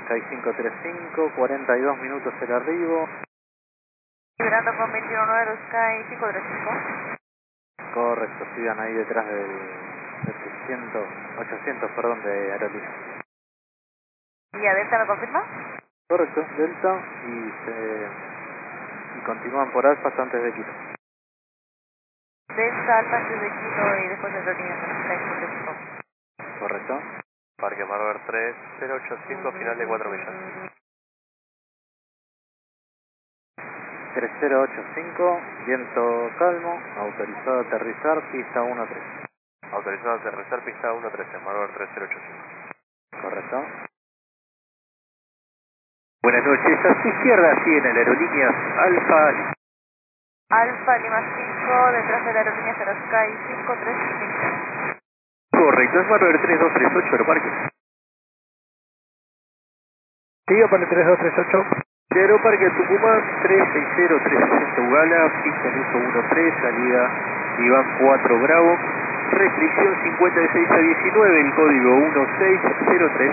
Sky 535, 42 minutos el arribo. Liberando con 21.9 Sky 535. Correcto, sigan ahí detrás del 800, perdón, de aerolínea. ¿Y a Delta me confirma? Correcto, Delta, y continúan por Alfa hasta antes de Quito. Delta, Alfa antes de Kilo y después de aerolínea con Sky 535. Correcto. Parque Marver 3085, final de 4 millas. 3085, viento calmo, autorizado a aterrizar, pista 13. Autorizado a aterrizar, pista 13, Marver 3085. Correcto. Buenas noches, a su izquierda siguen el aerolíneas Alfa. Alfa Lima 5, detrás de la aerolínea será Sky 535. Correcto, es Marver 3238, Aeroparque. Sigo para el 3238. De Aeroparque Tucumán, 360360 Ugala, pista en uso 13, salida Iván 4 Bravo, restricción 56 a 19, el código 1603.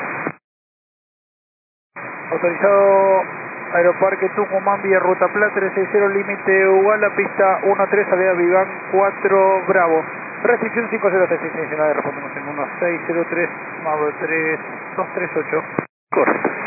Autorizado Aeroparque Tucumán, vía Ruta Plata 360, límite Ugala, pista 13, salida Viván 4 Bravo. Restricción 503, respondemos en 1603, Marvel 3238. Correcto.